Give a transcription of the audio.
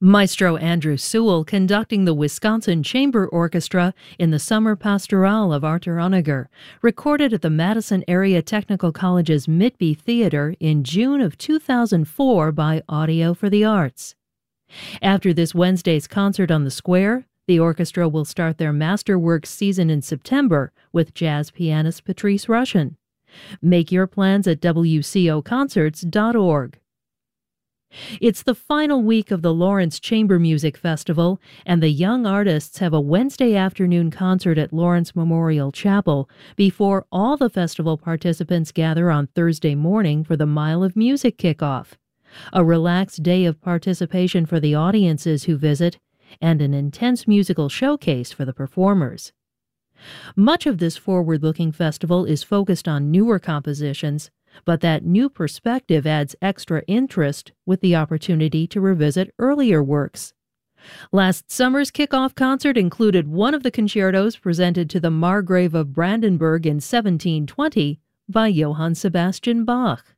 Maestro Andrew Sewell conducting the Wisconsin Chamber Orchestra in the Summer Pastoral of Arthur Honegger, recorded at the Madison Area Technical College's Mitby Theater in June of 2004 by Audio for the Arts. After this Wednesday's concert on the Square, the orchestra will start their Masterworks season in September with jazz pianist Patrice Rushen. Make your plans at wcoconcerts.org. It's the final week of the Lawrence Chamber Music Festival, and the young artists have a Wednesday afternoon concert at Lawrence Memorial Chapel before all the festival participants gather on Thursday morning for the Mile of Music kickoff. A relaxed day of participation for the audiences who visit, and an intense musical showcase for the performers. Much of this forward-looking festival is focused on newer compositions, but that new perspective adds extra interest with the opportunity to revisit earlier works. Last summer's kickoff concert included one of the concertos presented to the Margrave of Brandenburg in 1720 by Johann Sebastian Bach.